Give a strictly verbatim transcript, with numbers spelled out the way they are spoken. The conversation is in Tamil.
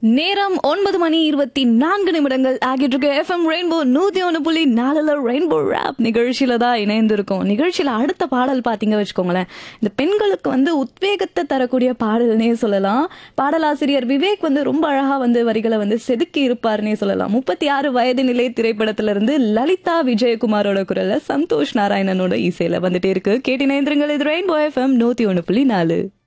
நேரம் ஒன்பது மணி இருபத்தி நான்கு நிமிடங்கள் ஆகிட்டு இருக்கு. எஃப்எம் ரெயின்போ நூத்தி ஒன்று புள்ளி நாலுல ரெயின்போ ராப் நிகழ்ச்சியில தான் இணைந்திருக்கும். நிகழ்ச்சியில அடுத்த பாடல் பாத்தீங்க வச்சுக்கோங்களேன், இந்த பெண்களுக்கு வந்து உத்வேகத்தை தரக்கூடிய பாடல்னே சொல்லலாம். பாடலாசிரியர் விவேக் வந்து ரொம்ப அழகா வந்து வரிகளை வந்து செதுக்கி இருப்பாருன்னே சொல்லலாம். முப்பத்தி ஆறு வயது நிலை திரைப்படத்துல இருந்து லலிதா விஜயகுமாரோட குரல்ல சந்தோஷ் நாராயணனோட இசையில வந்துட்டே இருக்கு. கேட்டு நேந்திரங்கள். இது ரெயின்போ எஃப்எம் நூத்தி ஒன்று புள்ளி நாலு.